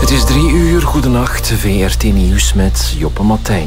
Het is 3 uur, goedenacht, VRT Nieuws met Joppe Martijn.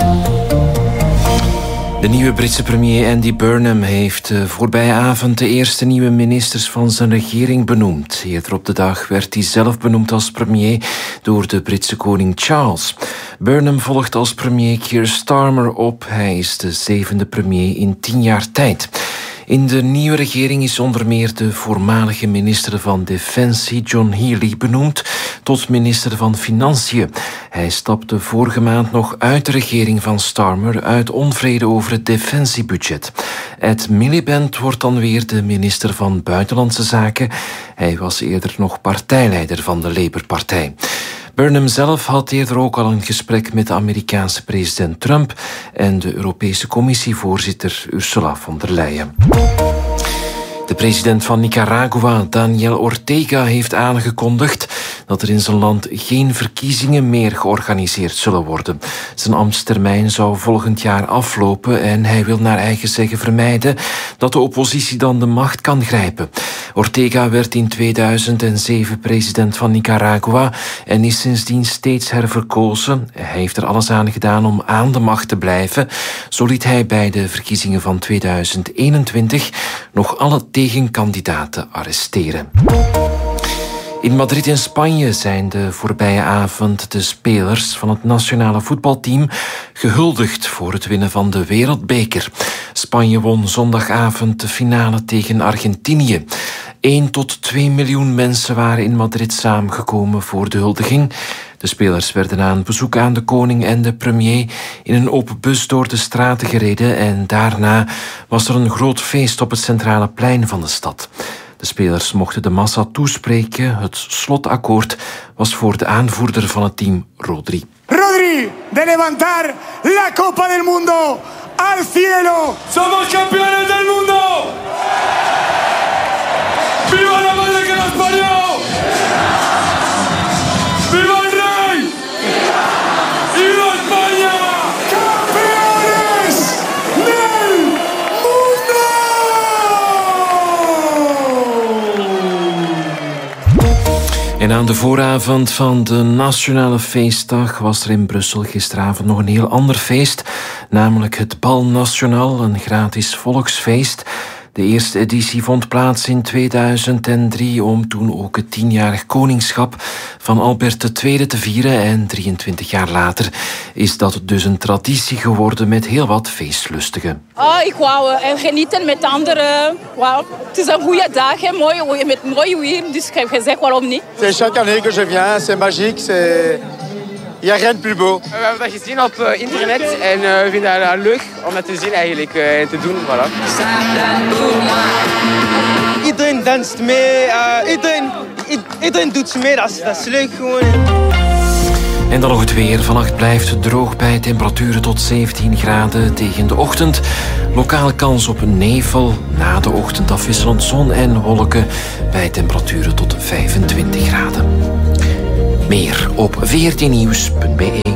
De nieuwe Britse premier Andy Burnham heeft voorbije avond de eerste nieuwe ministers van zijn regering benoemd. Eerder op de dag werd hij zelf benoemd als premier door de Britse koning Charles. Burnham volgt als premier Keir Starmer op. Hij is de 7e premier in 10 jaar tijd. In de nieuwe regering is onder meer de voormalige minister van Defensie John Healey benoemd tot minister van Financiën. Hij stapte vorige maand nog uit de regering van Starmer uit onvrede over het defensiebudget. Ed Miliband wordt dan weer de minister van Buitenlandse Zaken. Hij was eerder nog partijleider van de Labour-partij. Burnham zelf had eerder ook al een gesprek met de Amerikaanse president Trump en de Europese Commissievoorzitter Ursula von der Leyen. De president van Nicaragua, Daniel Ortega, heeft aangekondigd dat er in zijn land geen verkiezingen meer georganiseerd zullen worden. Zijn ambtstermijn zou volgend jaar aflopen en hij wil naar eigen zeggen vermijden dat de oppositie dan de macht kan grijpen. Ortega werd in 2007 president van Nicaragua en is sindsdien steeds herverkozen. Hij heeft er alles aan gedaan om aan de macht te blijven. Zo liet hij bij de verkiezingen van 2021 nog alle tegenkandidaten arresteren. In Madrid in Spanje zijn de voorbije avond de spelers van het nationale voetbalteam gehuldigd voor het winnen van de Wereldbeker. Spanje won zondagavond de finale tegen Argentinië. 1 tot 2 miljoen mensen waren in Madrid samengekomen voor de huldiging. De spelers werden na een bezoek aan de koning en de premier in een open bus door de straten gereden en daarna was er een groot feest op het centrale plein van de stad. De spelers mochten de massa toespreken. Het slotakkoord was voor de aanvoerder van het team, Rodri. Rodri, de levantar la Copa del Mundo al cielo. Somos campeones del mundo. Viva la madre que nos parió. Viva el rey. Viva España. Campeones del mundo. En aan de vooravond van de Nationale Feestdag was er in Brussel gisteravond nog een heel ander feest, namelijk het Bal National, een gratis volksfeest. De eerste editie vond plaats in 2003 om toen ook het 10-jarig koningschap van Albert II te vieren en 23 jaar later is dat dus een traditie geworden met heel wat feestlustigen. Ik wou genieten met anderen. Wow. Het is een goede dag, hè? Mooi, met mooi weer, dus ik heb gezegd waarom niet. C'est chaque année que je viens, c'est magique, il n'y a rien de plus beau. We hebben dat gezien op internet en we vinden dat leuk om dat te zien eigenlijk en te doen. Voilà. Iedereen danst mee, iedereen doet mee, dat is leuk gewoon. En dan nog het weer. Vannacht blijft het droog bij temperaturen tot 17 graden tegen de ochtend. Lokale kans op nevel. Na de ochtend afwisselend zon en wolken bij temperaturen tot 25 graden. Meer op vrtnieuws.be.